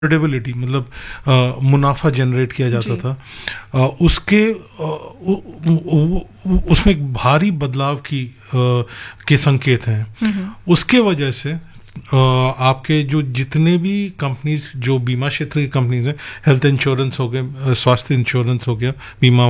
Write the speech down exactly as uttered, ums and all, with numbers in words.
Profitability मतलब आ, मुनाफा generate किया जाता था, आ, उसके आ, उ, उ, उ, उसमें एक भारी बदलाव की आ, के संकेत हैं। उसके वजह से आ, आपके जो जितने भी कंपनीज, जो बीमा क्षेत्र की कंपनीज हैं, हेल्थ इंश्योरेंस हो गए, स्वास्थ्य इंश्योरेंस हो गया, बीमा